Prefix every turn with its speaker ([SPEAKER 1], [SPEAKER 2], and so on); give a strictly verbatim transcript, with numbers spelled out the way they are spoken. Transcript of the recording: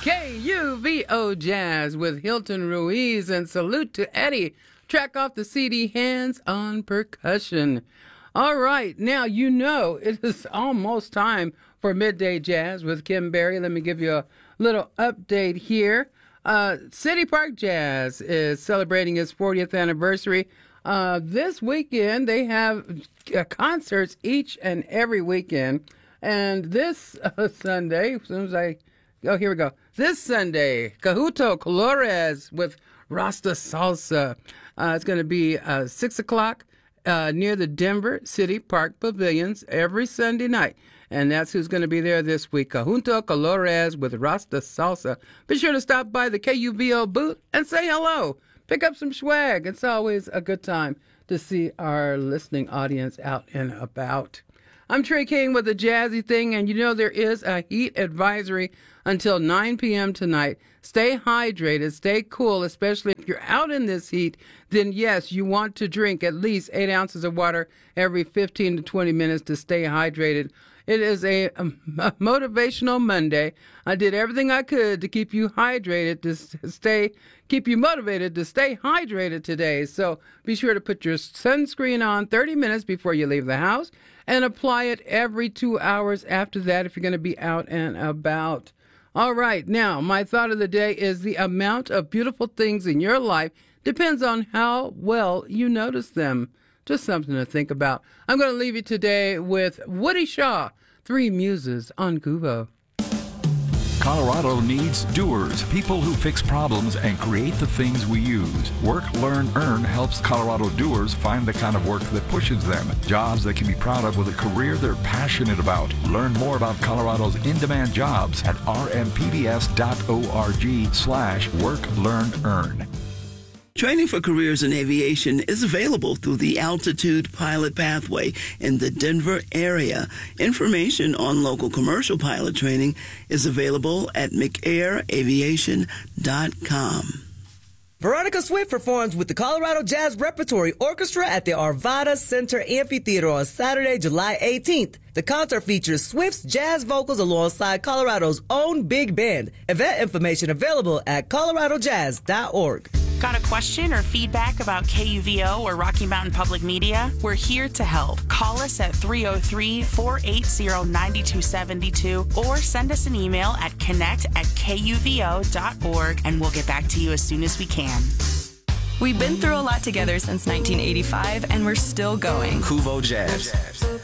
[SPEAKER 1] K U V O Jazz with Hilton Ruiz, and salute to Eddie. Track off the C D, Hands on Percussion. All right, now you know it is almost time for Midday Jazz with Kim Berry. Let me give you a little update here. Uh, City Park Jazz is celebrating its fortieth anniversary. Uh, this weekend, they have uh, concerts each and every weekend. And this uh, Sunday, as soon as I... Oh, here we go. This Sunday, Cajuto Colores with Rasta Salsa. Uh, it's going to be uh, six o'clock uh, near the Denver City Park Pavilions every Sunday night. And that's who's going to be there this week. Cajuto Colores with Rasta Salsa. Be sure to stop by the K U V O booth and say hello. Pick up some swag. It's always a good time to see our listening audience out and about. I'm Trey King with a jazzy thing, and you know there is a heat advisory until nine p.m. tonight. Stay hydrated, stay cool, especially if you're out in this heat. Then yes, you want to drink at least eight ounces of water every fifteen to twenty minutes to stay hydrated. It is a, a motivational Monday. I did everything I could to keep you hydrated, to stay, keep you motivated to stay hydrated today. So be sure to put your sunscreen on thirty minutes before you leave the house and apply it every two hours after that if you're going to be out and about. All right, now my thought of the day is the amount of beautiful things in your life depends on how well you notice them. Just something to think about. I'm going to leave you today with Woody Shaw, Three Muses on Kuvo.
[SPEAKER 2] Colorado needs doers, people who fix problems and create the things we use. Work, Learn, Earn helps Colorado doers find the kind of work that pushes them. Jobs they can be proud of with a career they're passionate about. Learn more about Colorado's in-demand jobs at rmpbs.org slash work, learn, earn.
[SPEAKER 3] Training for careers in aviation is available through the Altitude Pilot Pathway in the Denver area. Information on local commercial pilot training is available at mcair aviation dot com.
[SPEAKER 4] Veronica Swift performs with the Colorado Jazz Repertory Orchestra at the Arvada Center Amphitheater on Saturday, July eighteenth. The concert features Swift's jazz vocals alongside Colorado's own big band. Event information available at colorado jazz dot org.
[SPEAKER 5] Got a question or feedback about K U V O or Rocky Mountain Public Media? We're here to help. Call us at three oh three, four eight zero, nine two seven two or send us an email at connect at K U V O dot org and we'll get back to you as soon as we can.
[SPEAKER 6] We've been through a lot together since nineteen eighty-five and we're still going.
[SPEAKER 7] Kuvo Jazz.